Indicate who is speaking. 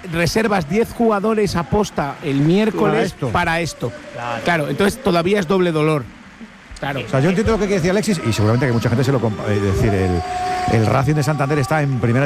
Speaker 1: reservas 10 jugadores a posta el miércoles para esto. Claro, entonces todavía es doble dolor. Claro.
Speaker 2: O sea, yo entiendo lo que decía Alexis y seguramente que mucha gente se lo compra. Es decir, el Racing de Santander está en primera